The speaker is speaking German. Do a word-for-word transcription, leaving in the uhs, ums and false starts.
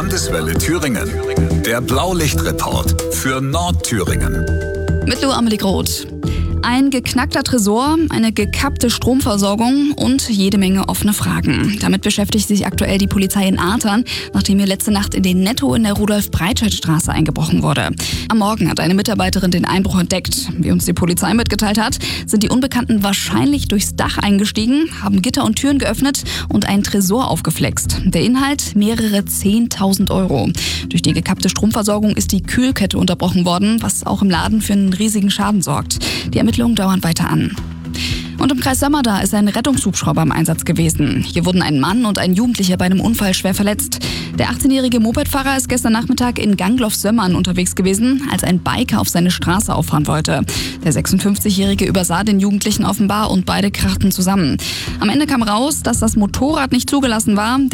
Landeswelle Thüringen. Der Blaulichtreport für Nordthüringen. Mit Lou Amelie Groth. Ein geknackter Tresor, eine gekappte Stromversorgung und jede Menge offene Fragen. Damit beschäftigt sich aktuell die Polizei in Artern, nachdem hier letzte Nacht in den Netto in der Rudolf-Breitscheid-Straße eingebrochen wurde. Am Morgen hat eine Mitarbeiterin den Einbruch entdeckt. Wie uns die Polizei mitgeteilt hat, sind die Unbekannten wahrscheinlich durchs Dach eingestiegen, haben Gitter und Türen geöffnet und einen Tresor aufgeflext. Der Inhalt mehrere zehntausend Euro. Durch die gekappte Stromversorgung ist die Kühlkette unterbrochen worden, was auch im Laden für einen riesigen Schaden sorgt. Die Ermittlungen dauern weiter an. Und im Kreis Sömmerda ist ein Rettungshubschrauber im Einsatz gewesen. Hier wurden ein Mann und ein Jugendlicher bei einem Unfall schwer verletzt. Der achtzehnjährige Mopedfahrer ist gestern Nachmittag in Gangloff-Sömmern unterwegs gewesen, als ein Biker auf seine Straße auffahren wollte. Der sechsundfünfzigjährige übersah den Jugendlichen offenbar und beide krachten zusammen. Am Ende kam raus, dass das Motorrad nicht zugelassen war.